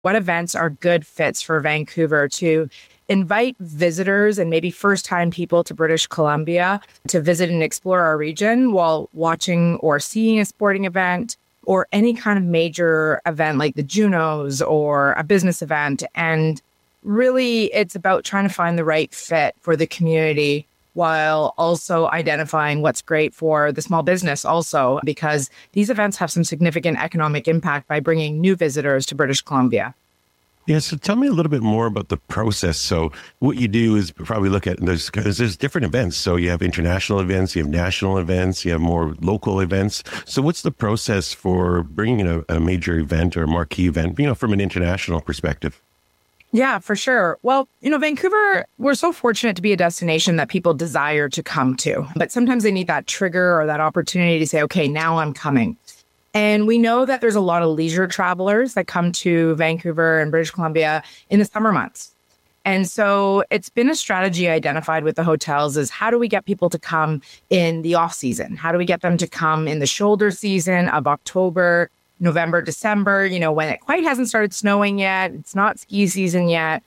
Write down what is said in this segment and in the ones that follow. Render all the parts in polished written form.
what events are good fits for Vancouver to invite visitors and maybe first-time people to British Columbia to visit and explore our region while watching or seeing a sporting event or any kind of major event like the Junos or a business event. And really, it's about trying to find the right fit for the community while also identifying what's great for the small business also, because these events have some significant economic impact by bringing new visitors to British Columbia. Yeah, so tell me a little bit more about the process. So what you do is probably look at, there's different events. So you have international events, you have national events, you have more local events. So what's the process for bringing a major event or a marquee event, from an international perspective? Yeah, for sure. Well, Vancouver, we're so fortunate to be a destination that people desire to come to, but sometimes they need that trigger or that opportunity to say, okay, now I'm coming. And we know that there's a lot of leisure travelers that come to Vancouver and British Columbia in the summer months. And so it's been a strategy identified with the hotels is how do we get people to come in the off season? How do we get them to come in the shoulder season of October, November, December, when it quite hasn't started snowing yet. It's not ski season yet.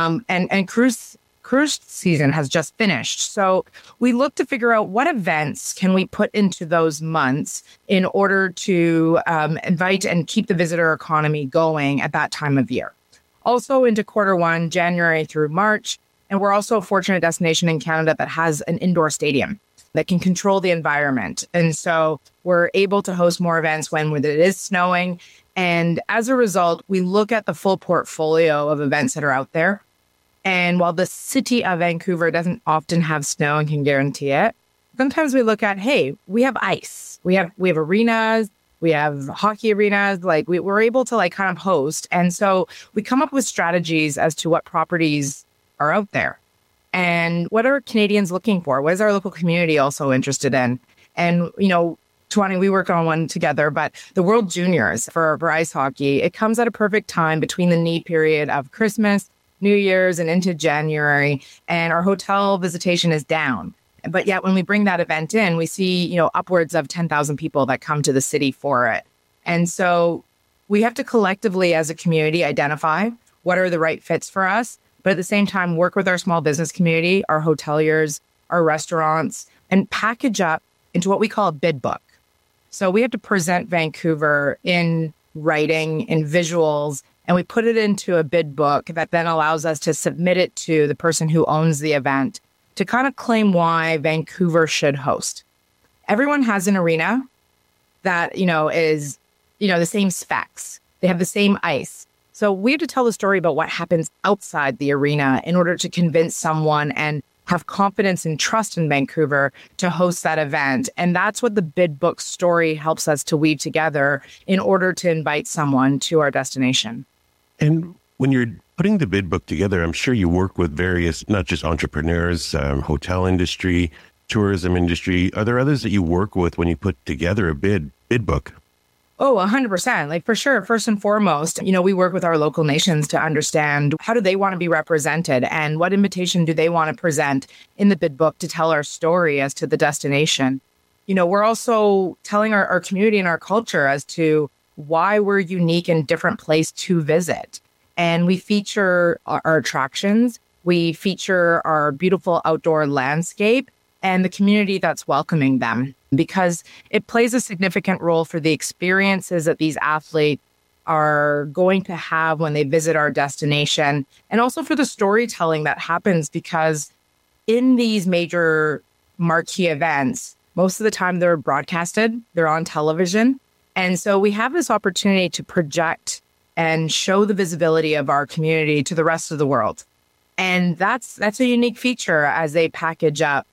And cruise season has just finished. So we look to figure out what events can we put into those months in order to invite and keep the visitor economy going at that time of year. Also into Q1, January through March. And we're also a fortunate destination in Canada that has an indoor stadium that can control the environment. And so we're able to host more events when it is snowing. And as a result, we look at the full portfolio of events that are out there. And while the city of Vancouver doesn't often have snow and can guarantee it, sometimes we look at, hey, we have ice. We have arenas. We have hockey arenas. We're able to kind of host. And so we come up with strategies as to what properties are out there. And what are Canadians looking for? What is our local community also interested in? And, Tuani, we work on one together, but the World Juniors for ice hockey, it comes at a perfect time between the need period of Christmas, New Year's, and into January. And our hotel visitation is down. But yet when we bring that event in, we see, upwards of 10,000 people that come to the city for it. And so we have to collectively as a community identify what are the right fits for us, but at the same time, work with our small business community, our hoteliers, our restaurants, and package up into what we call a bid book. So we have to present Vancouver in writing, in visuals, and we put it into a bid book that then allows us to submit it to the person who owns the event to kind of claim why Vancouver should host. Everyone has an arena that, is, the same specs. They have the same ice. So we have to tell the story about what happens outside the arena in order to convince someone and have confidence and trust in Vancouver to host that event. And that's what the bid book story helps us to weave together in order to invite someone to our destination. And when you're putting the bid book together, I'm sure you work with various, not just entrepreneurs, hotel industry, tourism industry. Are there others that you work with when you put together a bid book? Oh, 100%. For sure. First and foremost, we work with our local nations to understand how do they want to be represented and what invitation do they want to present in the bid book to tell our story as to the destination. We're also telling our community and our culture as to why we're unique and different place to visit. And we feature our attractions. We feature our beautiful outdoor landscape and the community that's welcoming them, because it plays a significant role for the experiences that these athletes are going to have when they visit our destination, and also for the storytelling that happens, because in these major marquee events, most of the time they're broadcasted, they're on television. And so we have this opportunity to project and show the visibility of our community to the rest of the world. And that's a unique feature as they package up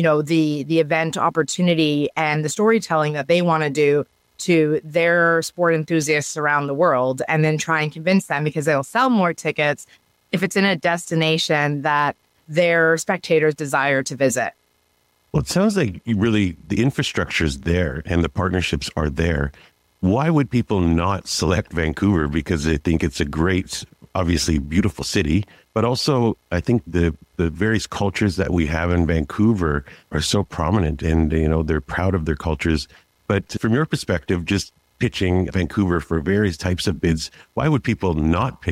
the event opportunity and the storytelling that they want to do to their sport enthusiasts around the world, and then try and convince them, because they'll sell more tickets if it's in a destination that their spectators desire to visit. Well, it sounds like the infrastructure is there and the partnerships are there. Why would people not select Vancouver? Because they think it's a great, obviously beautiful city, but also I think the various cultures that we have in Vancouver are so prominent, and they're proud of their cultures. But from your perspective, just pitching Vancouver for various types of bids, why would people not pick